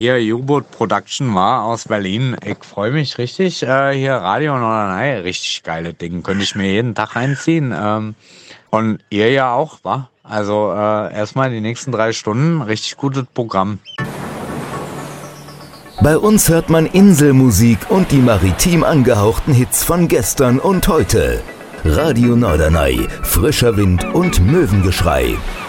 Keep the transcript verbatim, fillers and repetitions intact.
Hier U-Boot Production war aus Berlin. Ich freue mich richtig. Äh, hier Radio Norderney, richtig geile Ding. Könnte ich mir jeden Tag reinziehen. Ähm, und ihr ja auch, wa? Also äh, erstmal die nächsten drei Stunden richtig gutes Programm. Bei uns hört man Inselmusik und die maritim angehauchten Hits von gestern und heute. Radio Norderney, frischer Wind und Möwengeschrei.